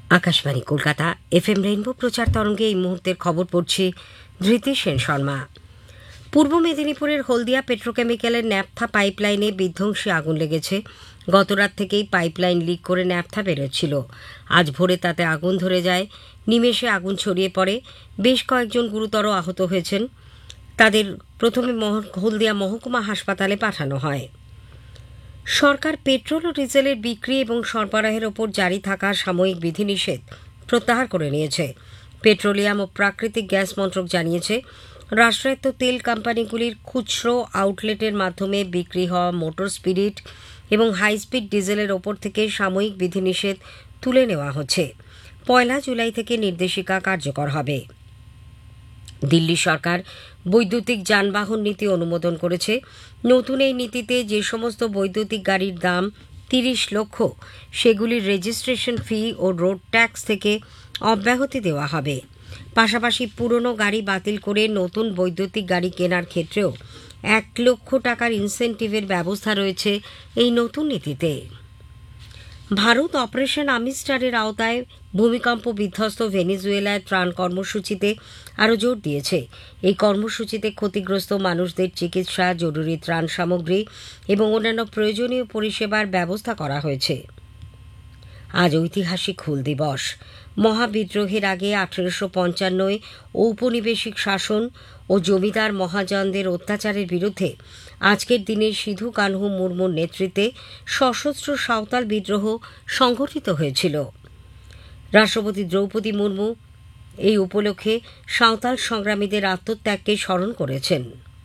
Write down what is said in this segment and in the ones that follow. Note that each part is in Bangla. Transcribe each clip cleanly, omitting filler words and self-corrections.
আকাশবাণী কলকাতা এফএম রেইনবো প্রচার তরঙ্গে এই মুহূর্তের খবর পড়ছি ধৃতি সেন শর্মা। পূর্ব মেদিনীপুরের হলদিয়া পেট্রোকেমিক্যালের ন্যাপথা পাইপলাইনে বিধ্বংসী আগুন লেগেছে। গতরাত থেকেই পাইপলাইন লিক করে ন্যাপথা বেরোচ্ছিল। আজ ভোরে তাতে আগুন ধরে যায়। নিমেষে আগুন ছড়িয়ে পড়ে। বেশ কয়েকজন গুরুতর আহত হয়েছেন। তাদের প্রথমে হলদিয়া মহকুমা হাসপাতালে পাঠানো হয়। সরকার পেট্রোল ও ডিজেলের বিক্রি এবং সরবরাহের ওপর জারি থাকা সাময়িক বিধিনিষেধ প্রত্যাহার করে নিয়েছে। পেট্রোলিয়াম ও প্রাকৃতিক গ্যাস মন্ত্রক জানিয়েছে, রাষ্ট্রায়ত্ত তেল কোম্পানিগুলির খুচরো আউটলেটের মাধ্যমে বিক্রি হওয়া মোটর স্পিরিট এবং হাইস্পিড ডিজেলের ওপর থেকে সাময়িক বিধিনিষেধ তুলে নেওয়া হচ্ছে। 1 জুলাই থেকে নির্দেশিকা কার্যকর হবে। দিল্লি সরকার বৈদ্যুতিক যানবাহন নীতি অনুমোদন করেছে। নতুন এই নীতিতে যে সমস্ত বৈদ্যুতিক গাড়ির দাম 30 লক্ষ, সেগুলির রেজিস্ট্রেশন ফি ও রোড ট্যাক্স থেকে অব্যাহতি দেওয়া হবে। পাশাপাশি পুরনো গাড়ি বাতিল করে নতুন বৈদ্যুতিক গাড়ি কেনার ক্ষেত্রেও 1 লক্ষ টাকার ইনসেন্টিভের ব্যবস্থা রয়েছে এই নতুন নীতিতে। ভারত অপারেশন আমিস্টারের আওতায় ভূমিকম্প বিধ্বস্ত ভেনেজুয়েলায় ত্রাণ কর্মসূচিতে আরও জোর দিয়েছে। এই কর্মসূচিতে ক্ষতিগ্রস্ত মানুষদের চিকিৎসা, জরুরি ত্রাণ সামগ্রী এবং অন্যান্য প্রয়োজনীয় পরিষেবার ব্যবস্থা করা হয়েছে। আজ ঐতিহাসিক হুল দিবস। মহাবিদ্রোহের আগে 1855 ঔপনিবেশিক শাসন ও জমিদার মহাজনদের অত্যাচারের বিরুদ্ধে আজকের দিনে সিধু কানহু মুর্মুর নেতৃত্বে সশস্ত্র সাঁওতাল বিদ্রোহ সংঘটিত হয়েছিল। রাষ্ট্রপতি দ্রৌপদী মুর্মু এই উপলক্ষে সাঁওতাল সংগ্রামীদের আত্মত্যাগকে স্মরণ করেছেন।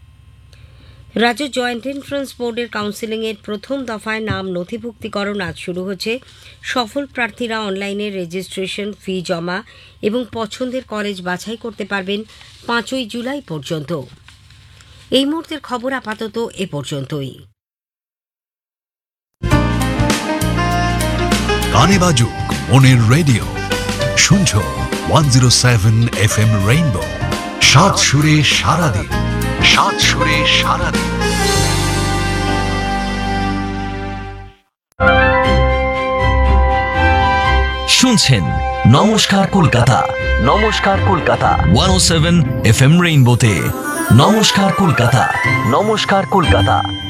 রাজ্য জয়েন্ট এন্ট্রান্স বোর্ডের কাউন্সেলিংয়ের প্রথম দফায় নাম নথিভুক্তিকরণ আজ শুরু হচ্ছে। সফল প্রার্থীরা অনলাইনে রেজিস্ট্রেশন ফি জমা এবং পছন্দের কলেজ বাছাই করতে পারবেন 5 জুলাই পর্যন্ত। এই মুহূর্তের খবর আপাতত এ পর্যন্তই। গানে বাজুক মনের রেডিও, শুনছো 107 FM রেইনবো। 7 সুরে সারাদিন, 7 সুরে সারাদিন। শুনছেন নমস্কার কলকাতা, নমস্কার কলকাতা 107 FM রেইনবোতে। নমস্কার কলকাতা, নমস্কার কলকাতা।